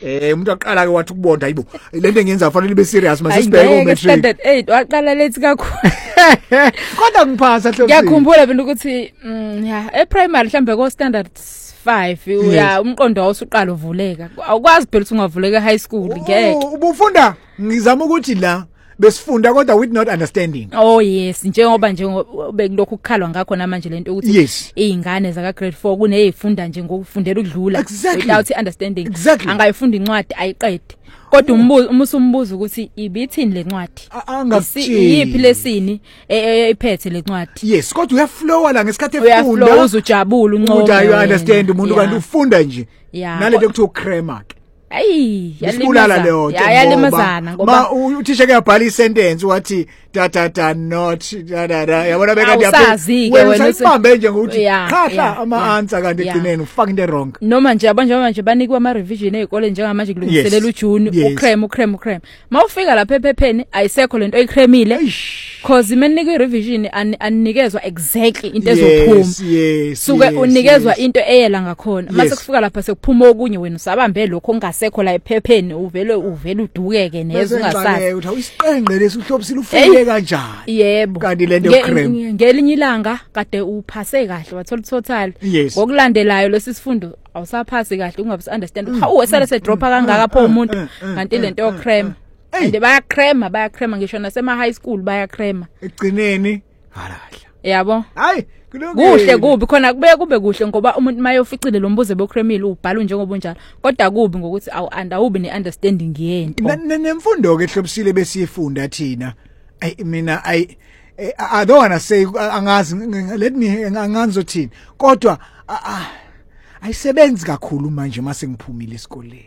umuntu aqala ke wathi ukubonda hayibo lento engiyenza fanele ibe serious mase sibheke umetric standard 8 waqala lethi kakhulu kodwa ngiphasa Hlopsile ngiyakhumbula phela ukuthi primary mhlambe ko standard 5 uya umqondo awusuqala uvuleka awukwazi phela ukuthi ungavuleka high school ngeke ubufunda ngizama ukuthi la besifunda kodwa with not understanding oh yes njengoba bekulokhu ukukhalwa ngakho namanje lento ukuthi izingane zaka grade 4 kunezifunda nje ngokufundela ukudlula without understanding angayifunda incwadi ayiqede kodwa umbuzo ukuthi ibithini lencwadi yiphi lesini ephethe lencwadi yes kodwa uyaflowa la ngesikhathi efunda uzujabula uncono you understand umuntu kanti ufunda nje nalento kuthiwa ugrammar yalimaza leyo yalimazana ngoba uthisha ke yabhala isentence wathi da not da yabona beka usazi ke wena usibambe nje ngokuthi khahla ama answer kanti egcineni ufaka into wrong noma nje manje banikwa ama revision ezikole njengamanje kulungiselela uJune ucram mawufika lapha ephepheni ayisekho lento oyicremile cause imenikwe irevision anikezwa exactly into ezophuma suke unikezwa into eyela ngakhona mase kufika lapha sekuphuma okunye wena usabambe lokho ongasekho la ephepheni uvele udukeke neze ungasazi uthi awisiqengqe lesi uHlopsile ufike kanjani yebo kanti lento yocrem ngelinye ilanga kade uphase kahle wathola total ngokulandelayo lesisifundo awusaphasi kahle ungabi understand hawu wesale se dropa kangaka pho umuntu kanti lento yocrem ande bayacrema ngisho nasema high school bayacrema egcineni halahla yabo hayi kuhle kubi khona kube kuhle ngoba umuntu mayoficile lo mbuzo bocremile ubhala njengoba unjalo kodwa kubi ngokuthi awubi neunderstanding yento nemfundo ke Hlopsile besiyifunda thina mina I don't wanna say angazi let me anganzothini kodwa ayisebenzi kakhulu manje mase ngiphumile esikoleni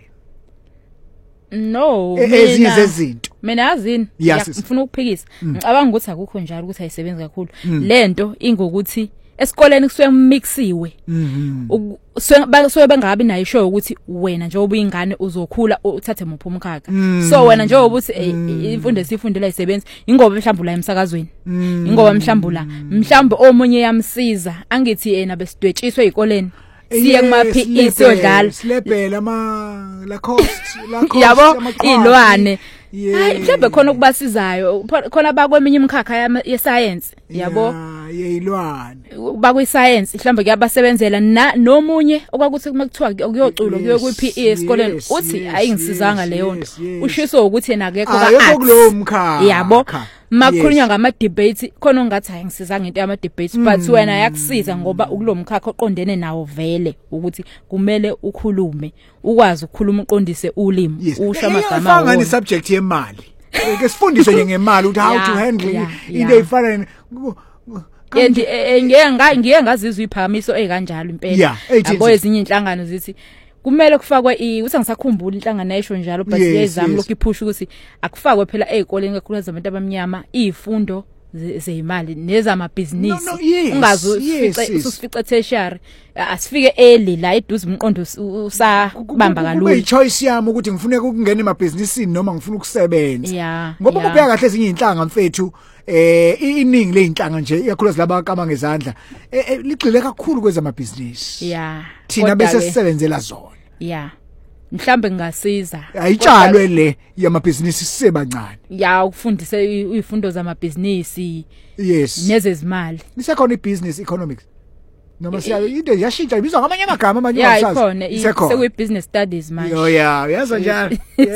no ezinye izinto mina yazini ngifuna ukuphikisa ngicabanga ukuthi akukho njalo ukuthi ayisebenzi kakhulu lento ingokuthi esikoleni kusuke mixiwe so bengabi nayo show ukuthi wena njengoba ingane uzokhula uthathe muphi umkhakha so wena njengoba uthi imfundo esifundela isebenzi ingoba mhlambula emsakazweni ingoba mhlawumbe omunye yamsiza angithi yena besidwetshiswe ezikoleni siye kuma PE siyodlala silebhela la cost yabo ilwane mhlawumbe khona ukubasizayo khona bakweminye imkhakha ye-science yabo yeyilwane bakwi science mhlawumbe kuyabasebenzela nomunye okwakuthi makuthiwa kuyoculo kuyo kwi PE esikoleni uthi ayingisizanga leyo nto ushiso ukuthi yena akekho ka yabo makhulunywa ngama debate khona ungathi ayingisizanga into yama debate but wena yakusiza ngoba kulomkhakha oqondene nawo vele ukuthi kumele ukhulume ukwazi ukukhuluma uqondise ulimi usho amagama awona ngani subject yemali ke sifundiswe nje ngemali ukuthi how to handle into efana ngiye ngazizwa iphakamiso ezikanjalo impela yabo ezinye inhlangano zithi kumele kufakwe uthi ngisakhumbula inhlangano esho njalo but siyezama lokhu iphusha ukuthi akufakwe phela ezikoleni kakhulu zabantu abamnyama izifundo zezimali nezamabhizinisi ungazi usifica tertiary asifike early la eduze umqondo usabamba kalula ichoice yami ukuthi ngifuneka ukungena emabhizinisini noma ngifuna ukusebenza ngoba kubheka kahle ezinye inhlanga mfethu iningi leinhlanga nje ikakhulu laba kama ngezandla ligxile kakhulu kwezamabhizinisi thina bese sisebenzela zona mhlambe ngasiza ayitshalwe le yamabhizinisi sisebancane ukufundisa izifundo zamabhizinisi nezezimali nisekhona ibusiness economics noma siya into yashintsha ibizwa ngamanye amagama manje ngasazi sekwi business studies manje yaza njalo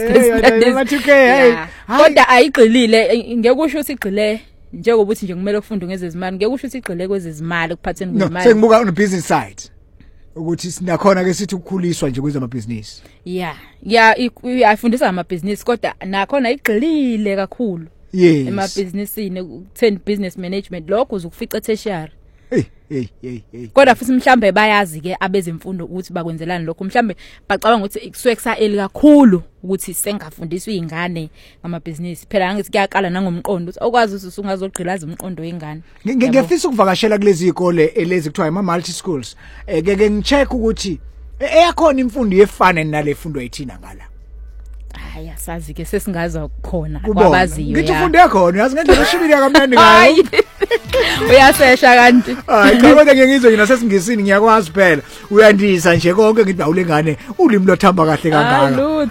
kodwa ayigxilile ngeke usho ukuthi igxile njengoba uthi nje kumele ukufunda ngezezimali ngeke usho ukuthi igxile kwezezimali kuphatheni kwezimali sengibuka on business side ukuthi sinakhona ke sithi ukukhuliswa nje kwezamabhizinisi ayifundisa amabhizinisi kodwa nakhona igxilile kakhulu emabhizinisini ku-10 business management lokho uzukufica tertiary kodwa futhi mhlambe bayazi ke abezemfundo ukuthi bakwenzelana lokho mhlambe bacabanga ukuthi kusuke kusaeli kakhulu ukuthi sengafundiswa izingane ngamabhizinisi phela ngithi kuyaqala nangomqondo ukuthi okwazi ukuthi ungazogqilaza umqondo wengane ngiyafisa ukuvakashela kulezi izikole lezi kuthiwa ama multi schools ke ngicheck ukuthi eyakhona imfundo yefana nalefundo ayithina ngala asazi ke sesingaza khona kwabaziyo ngithi ufunde khona yazi ngendlela eshibile kamnandi ngayo uyasesha kanti kodwa ngiyizwe yina sesingisini ngiyakwazi phela uyandisa nje konke ngithi awulengane ulimi lothamba kahle kangaka